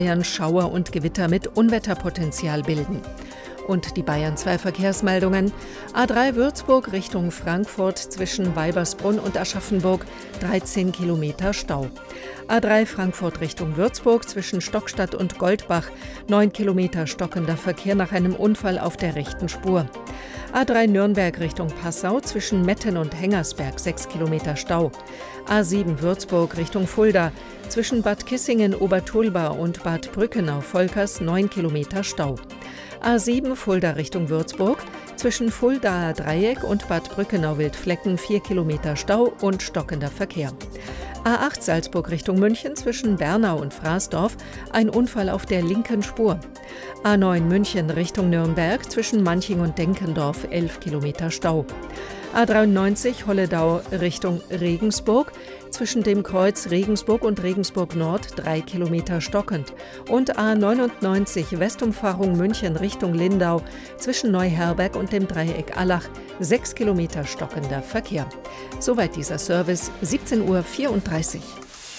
Schauer und Gewitter mit Unwetterpotenzial bilden. Und die Bayern 2 Verkehrsmeldungen. A3 Würzburg Richtung Frankfurt zwischen Weibersbrunn und Aschaffenburg 13 Kilometer Stau. A3 Frankfurt Richtung Würzburg zwischen Stockstadt und Goldbach 9 Kilometer stockender Verkehr nach einem Unfall auf der rechten Spur. A3 Nürnberg Richtung Passau zwischen Metten und Hengersberg 6 Kilometer Stau. A7 Würzburg Richtung Fulda zwischen Bad Kissingen-Obertulba und Bad Brückenau-Volkers 9 Kilometer Stau. A7 Fulda Richtung Würzburg zwischen Fuldaer Dreieck und Bad Brückenau-Wildflecken 4 Kilometer Stau und stockender Verkehr. A8 Salzburg Richtung München zwischen Bernau und Fraßdorf ein Unfall auf der linken Spur. A9 München Richtung Nürnberg zwischen Manching und Denkendorf 11 Kilometer Stau. A93 Holledau Richtung Regensburg zwischen dem Kreuz Regensburg und Regensburg Nord 3 Kilometer stockend. Und A99 Westumfahrung München Richtung Lindau zwischen Neuherberg und dem Dreieck Allach 6 Kilometer stockender Verkehr. Soweit dieser Service, 17:34 Uhr.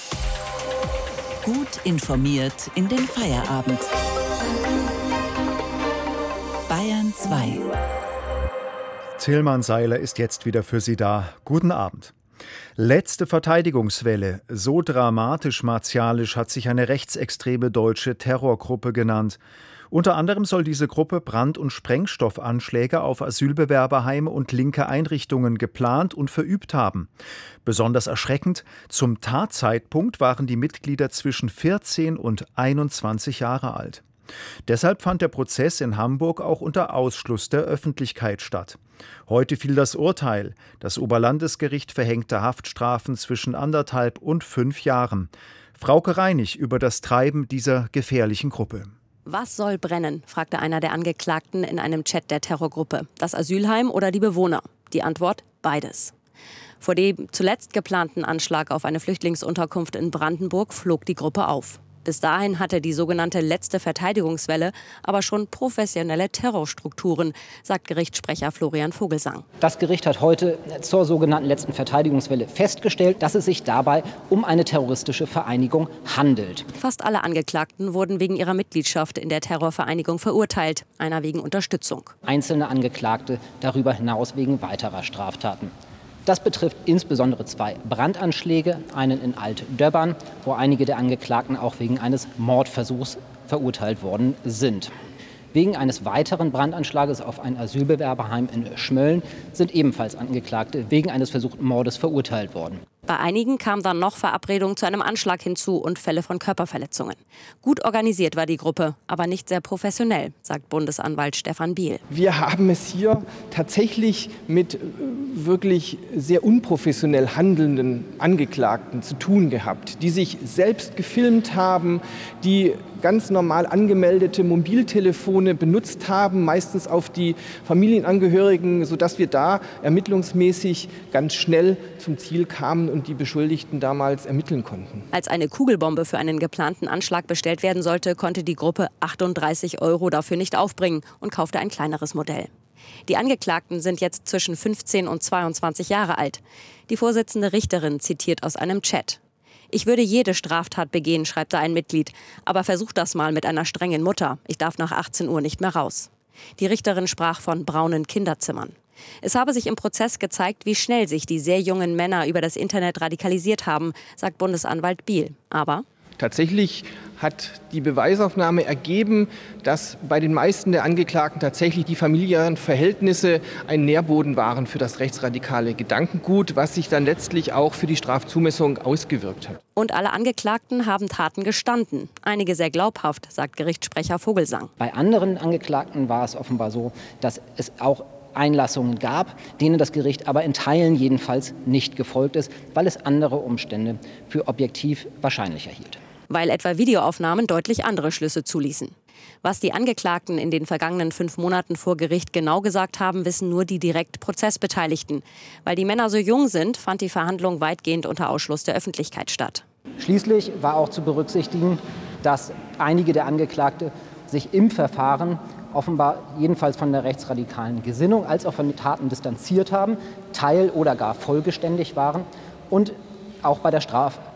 Gut informiert in den Feierabend. Bayern 2. Tilman Seiler ist jetzt wieder für Sie da. Guten Abend. Letzte Verteidigungswelle. So dramatisch martialisch hat sich eine rechtsextreme deutsche Terrorgruppe genannt. Unter anderem soll diese Gruppe Brand- und Sprengstoffanschläge auf Asylbewerberheime und linke Einrichtungen geplant und verübt haben. Besonders erschreckend, zum Tatzeitpunkt waren die Mitglieder zwischen 14 und 21 Jahre alt. Deshalb fand der Prozess in Hamburg auch unter Ausschluss der Öffentlichkeit statt. Heute fiel das Urteil. Das Oberlandesgericht verhängte Haftstrafen zwischen 1,5 und 5 Jahren. Frauke Reinig über das Treiben dieser gefährlichen Gruppe. Was soll brennen, fragte einer der Angeklagten in einem Chat der Terrorgruppe. Das Asylheim oder die Bewohner? Die Antwort: beides. Vor dem zuletzt geplanten Anschlag auf eine Flüchtlingsunterkunft in Brandenburg flog die Gruppe auf. Bis dahin hatte die sogenannte letzte Verteidigungswelle aber schon professionelle Terrorstrukturen, sagt Gerichtssprecher Florian Vogelsang. Das Gericht hat heute zur sogenannten letzten Verteidigungswelle festgestellt, dass es sich dabei um eine terroristische Vereinigung handelt. Fast alle Angeklagten wurden wegen ihrer Mitgliedschaft in der Terrorvereinigung verurteilt, einer wegen Unterstützung. Einzelne Angeklagte darüber hinaus wegen weiterer Straftaten. Das betrifft insbesondere 2 Brandanschläge, einen in Alt-Döbbern, wo einige der Angeklagten auch wegen eines Mordversuchs verurteilt worden sind. Wegen eines weiteren Brandanschlages auf ein Asylbewerberheim in Schmölln sind ebenfalls Angeklagte wegen eines versuchten Mordes verurteilt worden. Bei einigen kam dann noch Verabredung zu einem Anschlag hinzu und Fälle von Körperverletzungen. Gut organisiert war die Gruppe, aber nicht sehr professionell, sagt Bundesanwalt Stefan Biel. Wir haben es hier tatsächlich mit wirklich sehr unprofessionell handelnden Angeklagten zu tun gehabt, die sich selbst gefilmt haben, die ganz normal angemeldete Mobiltelefone benutzt haben, meistens auf die Familienangehörigen, sodass wir da ermittlungsmäßig ganz schnell zum Ziel kamen und die Beschuldigten damals ermitteln konnten. Als eine Kugelbombe für einen geplanten Anschlag bestellt werden sollte, konnte die Gruppe 38 € dafür nicht aufbringen und kaufte ein kleineres Modell. Die Angeklagten sind jetzt zwischen 15 und 22 Jahre alt. Die Vorsitzende Richterin zitiert aus einem Chat. Ich würde jede Straftat begehen, schreibt da ein Mitglied. Aber versuch das mal mit einer strengen Mutter. Ich darf nach 18 Uhr nicht mehr raus. Die Richterin sprach von braunen Kinderzimmern. Es habe sich im Prozess gezeigt, wie schnell sich die sehr jungen Männer über das Internet radikalisiert haben, sagt Bundesanwalt Biel. Aber tatsächlich hat die Beweisaufnahme ergeben, dass bei den meisten der Angeklagten tatsächlich die familiären Verhältnisse ein Nährboden waren für das rechtsradikale Gedankengut, was sich dann letztlich auch für die Strafzumessung ausgewirkt hat. Und alle Angeklagten haben Taten gestanden. Einige sehr glaubhaft, sagt Gerichtssprecher Vogelsang. Bei anderen Angeklagten war es offenbar so, dass es auch Einlassungen gab, denen das Gericht aber in Teilen jedenfalls nicht gefolgt ist, weil es andere Umstände für objektiv wahrscheinlicher hielt. Weil etwa Videoaufnahmen deutlich andere Schlüsse zuließen. Was die Angeklagten in den vergangenen 5 Monaten vor Gericht genau gesagt haben, wissen nur die direkt Prozessbeteiligten. Weil die Männer so jung sind, fand die Verhandlung weitgehend unter Ausschluss der Öffentlichkeit statt. Schließlich war auch zu berücksichtigen, dass einige der Angeklagte sich im Verfahren offenbar jedenfalls von der rechtsradikalen Gesinnung als auch von den Taten distanziert haben, teil- oder gar vollgeständig waren und auch bei der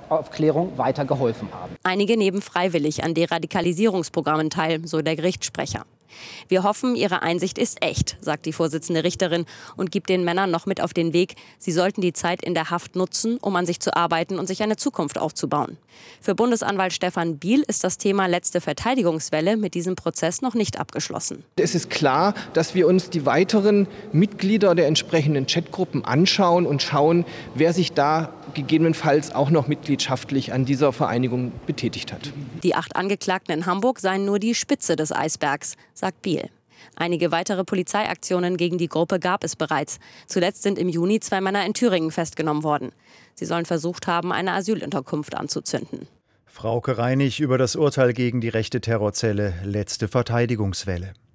Aufklärung weiter geholfen haben. Einige nehmen freiwillig an Deradikalisierungsprogrammen teil, so der Gerichtssprecher. Wir hoffen, Ihre Einsicht ist echt, sagt die Vorsitzende Richterin und gibt den Männern noch mit auf den Weg, sie sollten die Zeit in der Haft nutzen, um an sich zu arbeiten und sich eine Zukunft aufzubauen. Für Bundesanwalt Stefan Biel ist das Thema letzte Verteidigungswelle mit diesem Prozess noch nicht abgeschlossen. Es ist klar, dass wir uns die weiteren Mitglieder der entsprechenden Chatgruppen anschauen und schauen, wer sich da gegebenenfalls auch noch mitgliedschaftlich an dieser Vereinigung betätigt hat. Die 8 Angeklagten in Hamburg seien nur die Spitze des Eisbergs, sagt Biel. Einige weitere Polizeiaktionen gegen die Gruppe gab es bereits. Zuletzt sind im Juni 2 Männer in Thüringen festgenommen worden. Sie sollen versucht haben, eine Asylunterkunft anzuzünden. Frauke Reinig über das Urteil gegen die rechte Terrorzelle Letzte Verteidigungswelle.